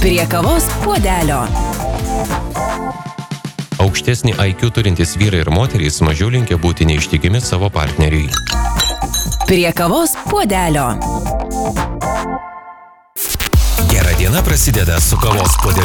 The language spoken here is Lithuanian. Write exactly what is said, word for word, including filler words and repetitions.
Prie kavos puodelio. Aukštesnį I Q turintys vyrai ir moterys mažiau linkę būti neištikimi savo partneriui. Prie kavos puodelio. Gera diena prasideda su kavos puodeliu.